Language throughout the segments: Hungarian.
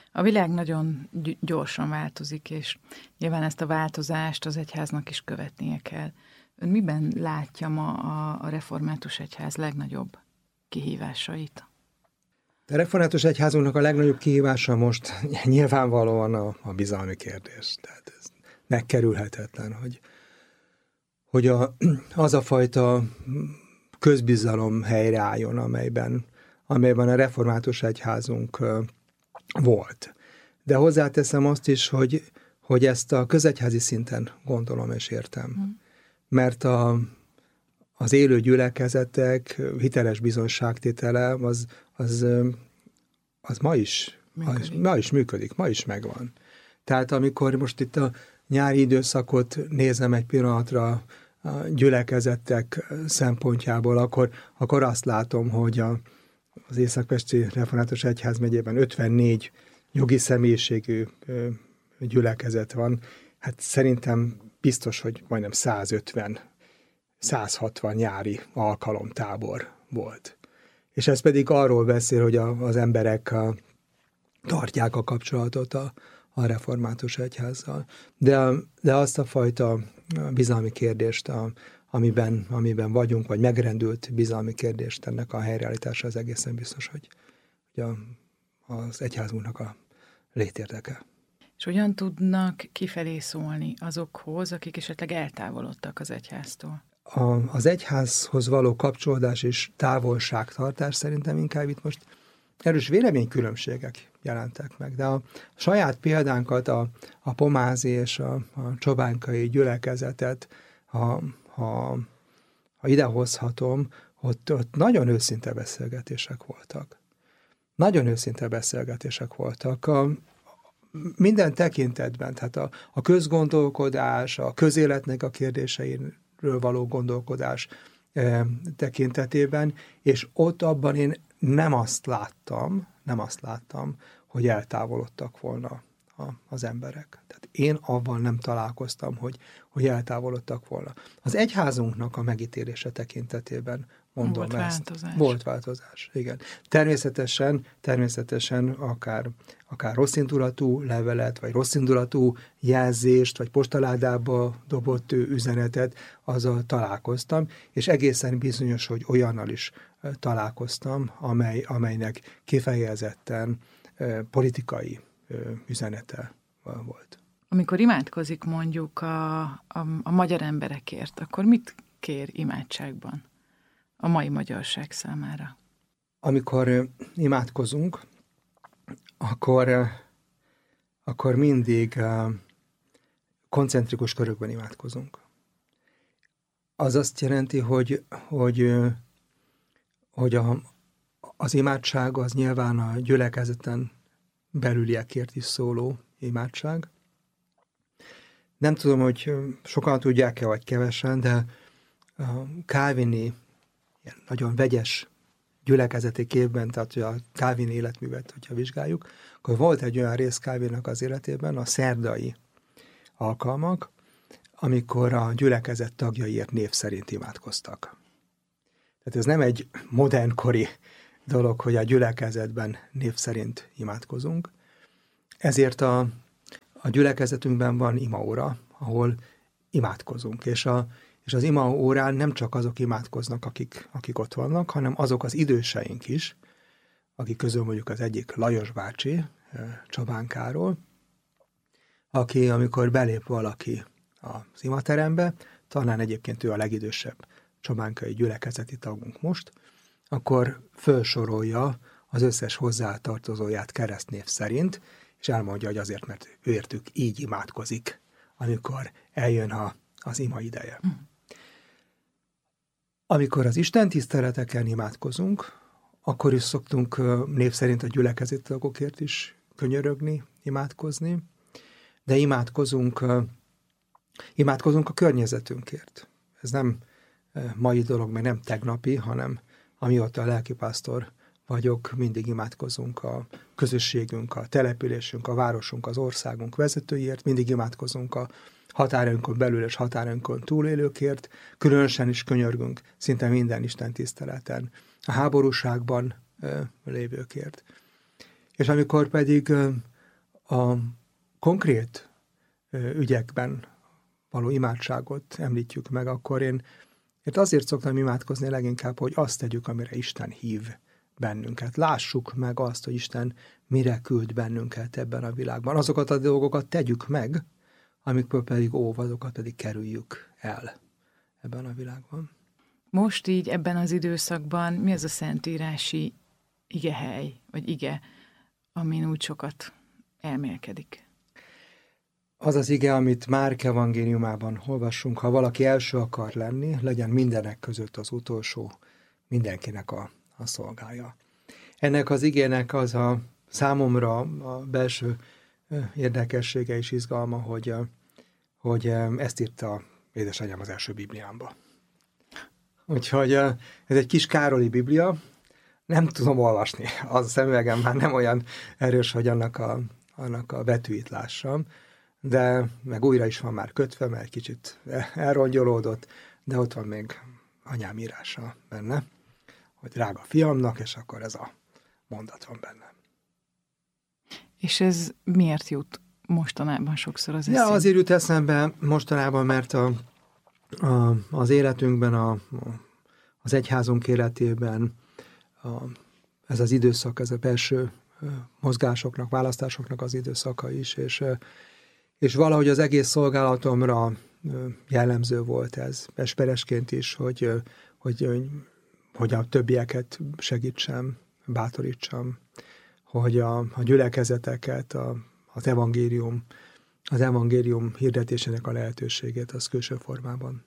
A világ nagyon gyorsan változik, és nyilván ezt a változást az egyháznak is követnie kell. Ön miben látja ma a református egyház legnagyobb kihívásait? A református egyházunknak a legnagyobb kihívása most nyilvánvalóan a bizalmi kérdés. Tehát ez megkerülhetetlen, hogy az a fajta közbizalom helyreálljon, amelyben a református egyházunk volt. De hozzáteszem azt is, hogy ezt a közegyházi szinten gondolom és értem. Mert az élő gyülekezetek hiteles bizonyságtétele az ma is működik, ma is megvan. Tehát amikor most itt a nyári időszakot nézem egy pillanatra a gyülekezetek szempontjából, akkor azt látom, hogy az Észak-Pesti Református Egyházmegyében 54 jogi személyiségű gyülekezet van. Hát szerintem biztos, hogy majdnem 150-160 nyári alkalomtábor volt. És ez pedig arról beszél, hogy az emberek tartják a kapcsolatot a református egyházzal. De azt a fajta bizalmi kérdést, amiben vagyunk, vagy megrendült bizalmi kérdést, ennek a helyreállítása az egészen biztos, hogy az egyházunknak a létérdeke. És hogyan tudnak kifelé szólni azokhoz, akik esetleg eltávolodtak az egyháztól? Az egyházhoz való kapcsolódás és távolságtartás szerintem inkább itt most erős véleménykülönbségek jelentek meg. De a saját példánkat, a pomázi és a csobánkai gyülekezetet, ha idehozhatom, ott nagyon őszinte beszélgetések voltak. Nagyon őszinte beszélgetések voltak. Minden tekintetben, tehát a közgondolkodás, a közéletnek a kérdéseiről való gondolkodás tekintetében, és ott abban én nem azt láttam, hogy eltávolodtak volna az emberek. Tehát én avval nem találkoztam, hogy eltávolodtak volna. Az egyházunknak a megítélése tekintetében mondom volt változás. Igen. Természetesen akár rosszindulatú levelet, vagy rosszindulatú jelzést, vagy postaládába dobott üzenetet, azzal találkoztam, és egészen bizonyos, hogy olyannal is találkoztam, amelynek kifejezetten politikai üzenete volt. Amikor imádkozik mondjuk a magyar emberekért, akkor mit kér imádságban a mai magyarság számára? Amikor imádkozunk, akkor mindig koncentrikus körökben imádkozunk. Az azt jelenti, hogy az imádság az nyilván a gyülekezeten belüliekért is szóló imádság. Nem tudom, hogy sokan tudják-e, vagy kevesen, de a kálvini nagyon vegyes gyülekezeti képben, tehát a Calvin életművet, hogyha vizsgáljuk, akkor volt egy olyan rész Calvinnak az életében, a szerdai alkalmak, amikor a gyülekezet tagjaiért név szerint imádkoztak. Tehát ez nem egy modernkori dolog, hogy a gyülekezetben név szerint imádkozunk. Ezért a gyülekezetünkben van imaóra, ahol imádkozunk, és az ima órán nem csak azok imádkoznak, akik ott vannak, hanem azok az időseink is, akik közül mondjuk az egyik Lajos bácsi, Csobánkáról, aki, amikor belép valaki az imaterembe, talán egyébként ő a legidősebb csobánkai gyülekezeti tagunk most, akkor felsorolja az összes hozzátartozóját keresztnév szerint, és elmondja, hogy azért, mert őértük így imádkozik, amikor eljön az ima ideje. Amikor az istentiszteleteken imádkozunk, akkor is szoktunk név szerint a gyülekezeti tagokért is könyörögni, imádkozni, de imádkozunk a környezetünkért. Ez nem mai dolog, meg nem tegnapi, hanem amióta a lelkipásztor vagyok, mindig imádkozunk a közösségünk, a településünk, a városunk, az országunk vezetőiért, mindig imádkozunk a határainkon belül és határainkon túlélőkért, különösen is könyörgünk szinte minden istentiszteleten, a háborúságban lévőkért. És amikor pedig a konkrét ügyekben való imádságot említjük meg, akkor én azért szoktam imádkozni leginkább, hogy azt tegyük, amire Isten hív bennünket. Lássuk meg azt, hogy Isten mire küld bennünket ebben a világban. Azokat a dolgokat tegyük meg, amikből pedig azokat pedig kerüljük el ebben a világban. Most így ebben az időszakban mi az a szentírási igehely, vagy ige, amin úgy sokat elmélkedik? Az az ige, amit Márk evangéliumában olvassunk, ha valaki első akar lenni, legyen mindenek között az utolsó, mindenkinek a szolgája. Ennek az igének az a számomra a belső érdekessége és izgalma, hogy ezt írta édesanyám az első Bibliámba. Úgyhogy ez egy kis Károli Biblia, nem tudom olvasni, az a szemüvegem már nem olyan erős, hogy annak a betűit lássam, de meg újra is van már kötve, mert egy kicsit elrongyolódott, de ott van még anyám írása benne, hogy drága fiamnak, és akkor ez a mondat van benne. És ez miért jut mostanában sokszor az eszébe? Ja, azért jut eszembe mostanában, mert az életünkben, az egyházunk életében ez az időszak, ez a belső mozgásoknak, választásoknak az időszaka is, és valahogy az egész szolgálatomra jellemző volt ez, esperesként is, hogy a többieket segítsem, bátorítsam, hogy a gyülekezeteket, az evangélium hirdetésének a lehetőségét az külső formában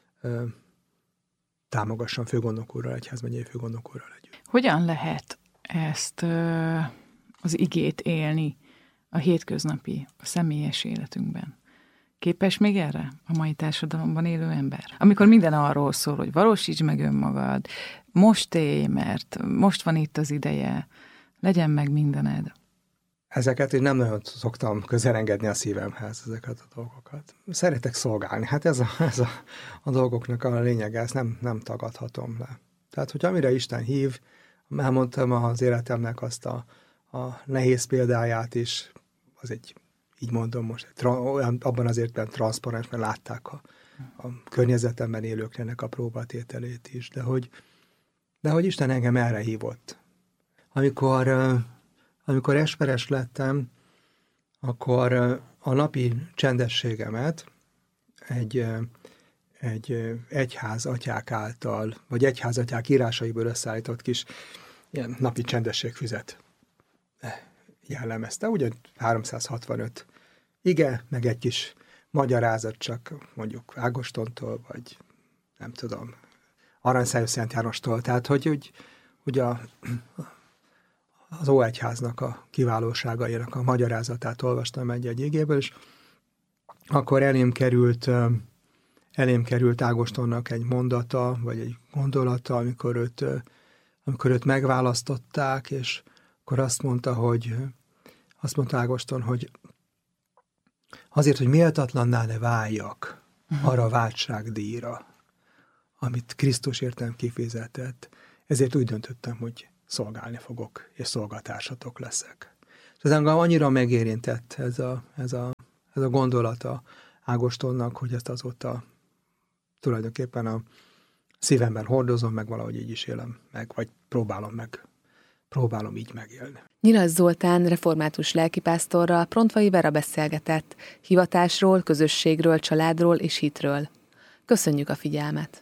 támogassam főgondnok úrral, egyházmegyei főgondnok úrral együtt. Hogyan lehet ezt az igét élni a hétköznapi, a személyes életünkben? Képes még erre a mai társadalomban élő ember? Amikor minden arról szól, hogy valósítsd meg önmagad, most élj, mert most van itt az ideje, legyen meg mindened. Ezeket én nem nagyon szoktam közelengedni a szívemhez, ezeket a dolgokat. Szeretek szolgálni. Hát ez a dolgoknak a lényege, ezt nem tagadhatom le. Tehát, hogy amire Isten hív, elmondtam az életemnek azt a nehéz példáját is, az egy, így mondom most, olyan, abban az értelemben transzparens, mert látták a környezetemben élőknek a próbatételét is, de hogy Isten engem erre hívott. Amikor esperes lettem, akkor a napi csendességemet egy egyházatyák által, vagy egyházatyák írásaiból összeállított kis ilyen napi csendességfüzet jellemezte. Ugye 365 ige, meg egy kis magyarázat csak mondjuk Ágostontól, vagy nem tudom, Aranyszájú Szent Jánostól. Tehát, hogy az Óegyháznak a kiválóságainak a magyarázatát olvastam egy igéből, és akkor elém került Ágostonnak egy mondata, vagy egy gondolata, amikor őt megválasztották, és akkor azt mondta Ágoston, hogy azért, hogy méltatlanná ne váljak arra a váltságdíjra, amit Krisztus értem kifizetett, ezért úgy döntöttem, hogy szolgálni fogok, és szolgatársatok leszek. És ez engem annyira megérintett ez a gondolata Ágostonnak, hogy ezt azóta tulajdonképpen a szívemben hordozom, meg valahogy így is élem meg, vagy próbálom így megélni. Nyilas Zoltán református lelkipásztorral Prontvai Vera beszélgetett hivatásról, közösségről, családról és hitről. Köszönjük a figyelmet!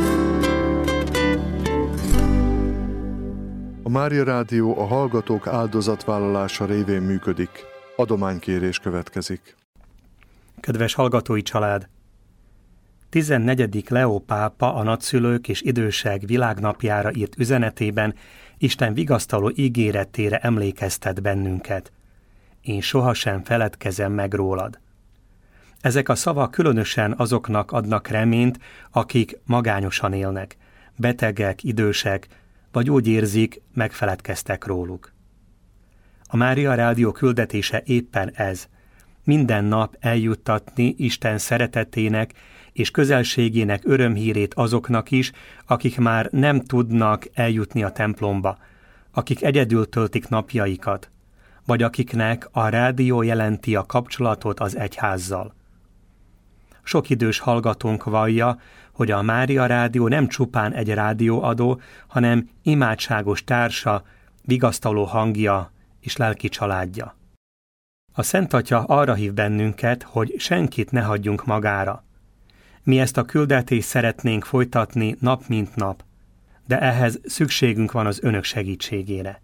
A Mária Rádió a hallgatók áldozatvállalása révén működik. Adománykérés következik. Kedves hallgatói család! 14. Leó pápa a nagyszülők és idősek világnapjára írt üzenetében Isten vigasztaló ígéretére emlékeztet bennünket. Én sohasem feledkezem meg rólad. Ezek a szavak különösen azoknak adnak reményt, akik magányosan élnek, betegek, idősek, vagy úgy érzik, megfeledkeztek róluk. A Mária Rádió küldetése éppen ez, minden nap eljuttatni Isten szeretetének és közelségének örömhírét azoknak is, akik már nem tudnak eljutni a templomba, akik egyedül töltik napjaikat, vagy akiknek a rádió jelenti a kapcsolatot az egyházzal. Sok idős hallgatónk vallja, hogy a Mária Rádió nem csupán egy rádióadó, hanem imádságos társa, vigasztaló hangja és lelki családja. A Szent Atya arra hív bennünket, hogy senkit ne hagyjunk magára. Mi ezt a küldetést szeretnénk folytatni nap mint nap, de ehhez szükségünk van az önök segítségére.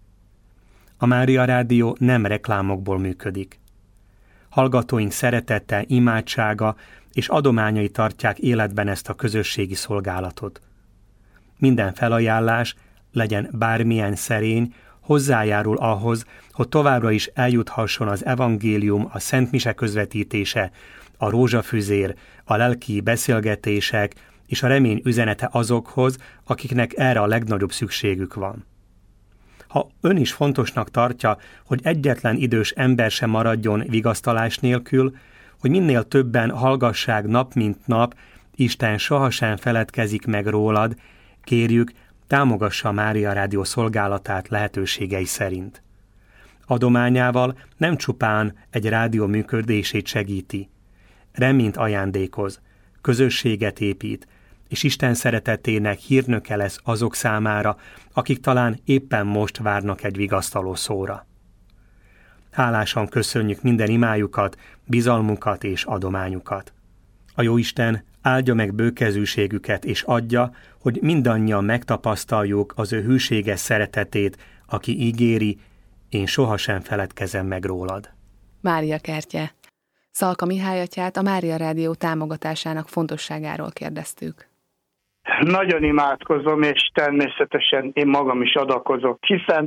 A Mária Rádió nem reklámokból működik. Hallgatóink szeretete, imádsága és adományai tartják életben ezt a közösségi szolgálatot. Minden felajánlás, legyen bármilyen szerény, hozzájárul ahhoz, hogy továbbra is eljuthasson az evangélium, a Szent Mise közvetítése, a rózsafüzér, a lelki beszélgetések és a remény üzenete azokhoz, akiknek erre a legnagyobb szükségük van. Ha ön is fontosnak tartja, hogy egyetlen idős ember sem maradjon vigasztalás nélkül, hogy minél többen hallgassák nap mint nap, Isten sohasem feledkezik meg rólad, kérjük, támogassa a Mária Rádió szolgálatát lehetőségei szerint. Adományával nem csupán egy rádió működését segíti, reményt ajándékoz, közösséget épít, és Isten szeretetének hírnöke lesz azok számára, akik talán éppen most várnak egy vigasztaló szóra. Hálásan köszönjük minden imájukat, bizalmukat és adományukat. A Jóisten áldja meg bőkezűségüket, és adja, hogy mindannyian megtapasztaljuk az ő hűséges szeretetét, aki ígéri, én sohasem feledkezem meg rólad. Mária kertje. Szalka Mihály atyát a Mária Rádió támogatásának fontosságáról kérdeztük. Nagyon imádkozom, és természetesen én magam is adakozok, hiszen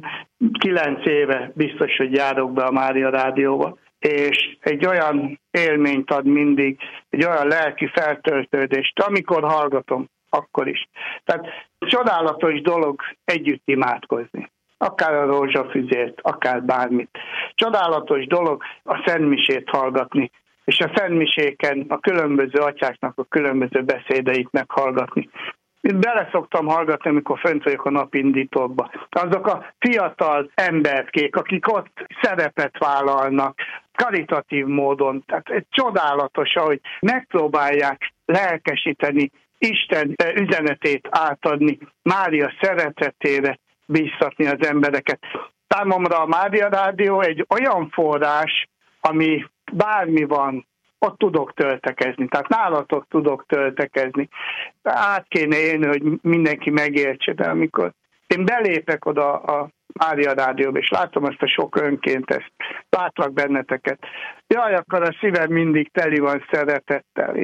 9 éve biztos, hogy járok be a Mária Rádióba, és egy olyan élményt ad mindig, egy olyan lelki feltöltődést, amikor hallgatom, akkor is. Tehát csodálatos dolog együtt imádkozni. Akár a rózsafüzért, akár bármit. Csodálatos dolog a szentmisét hallgatni, és a szentmiséken a különböző atyáknak a különböző beszédeit meghallgatni. Bele szoktam hallgatni, amikor fönt vagyok a napindítókba. Azok a fiatal emberkék, akik ott szerepet vállalnak, karitatív módon. Tehát egy csodálatos, ahogy megpróbálják lelkesíteni, Isten üzenetét átadni, Mária szeretetére bíztatni az embereket. Számomra a Mária Rádió egy olyan forrás, ami bármi van, ott tudok töltekezni. Tehát nálatok tudok töltekezni. Át kéne élni, hogy mindenki megértse, de amikor én belépek oda a Mária Rádióba, és látom azt a sok önkéntest, látlak benneteket. Jaj, akkor a szívem mindig teli van szeretettel,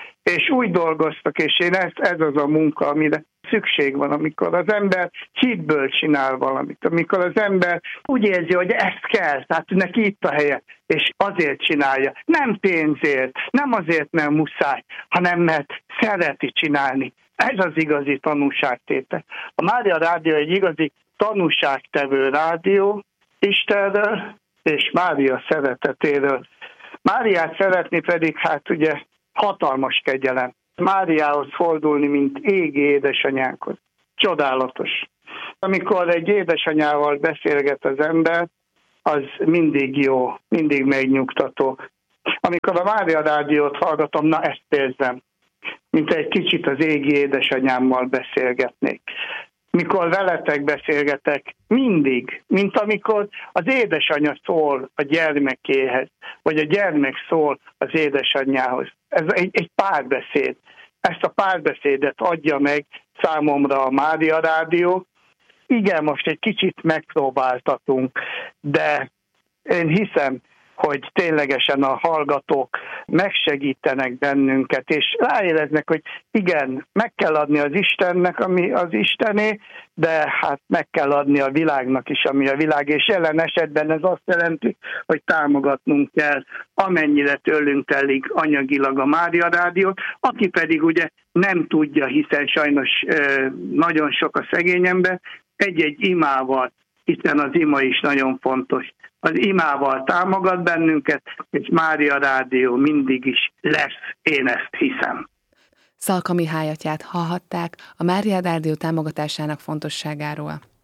és úgy dolgoztak, és én ez az a munka, amire szükség van, amikor az ember hitből csinál valamit, amikor az ember úgy érzi, hogy ezt kell, tehát neki itt a helye, és azért csinálja. Nem pénzért, nem azért, mert muszáj, hanem mert szereti csinálni. Ez az igazi tanúságtétel. A Mária Rádió egy igazi tanúságtevő rádió Istenről és Mária szeretetéről. Máriát szeretni pedig, hát ugye hatalmas kegyelem. Máriához fordulni, mint égi édesanyánkhoz. Csodálatos. Amikor egy édesanyával beszélget az ember, az mindig jó, mindig megnyugtató. Amikor a Mária Rádiót hallgatom, na ezt érzem, mint egy kicsit az égi édesanyámmal beszélgetnék. Mikor veletek beszélgetek, mindig, mint amikor az édesanyja szól a gyermekéhez, vagy a gyermek szól az édesanyjához. Ez egy párbeszéd. Ezt a párbeszédet adja meg számomra a Mária Rádió. Igen, most egy kicsit megpróbáltatunk, de én hiszem, hogy ténylegesen a hallgatók megsegítenek bennünket, és ráéreznek, hogy igen, meg kell adni az Istennek, ami az Istené, de hát meg kell adni a világnak is, ami a világ, és jelen esetben ez azt jelenti, hogy támogatnunk kell, amennyire tőlünk telik anyagilag a Mária Rádiót, aki pedig ugye nem tudja, hiszen sajnos nagyon sok a szegény ember, egy-egy imával, hiszen az ima is nagyon fontos. Az imával támogat bennünket, és Mária Rádió mindig is lesz, én ezt hiszem. Szalka Mihály atyát hallhatták a Mária Rádió támogatásának fontosságáról.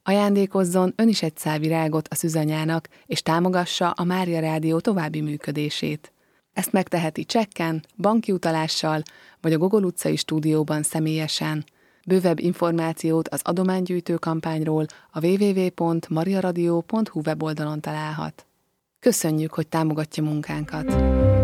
Ajándékozzon ön is egy szál virágot a szűzanyának, és támogassa a Mária Rádió további működését. Ezt megteheti csekken, banki utalással, vagy a Gogol utcai stúdióban személyesen. Bővebb információt az adománygyűjtő kampányról a www.mariaradio.hu weboldalon találhat. Köszönjük, hogy támogatja munkánkat!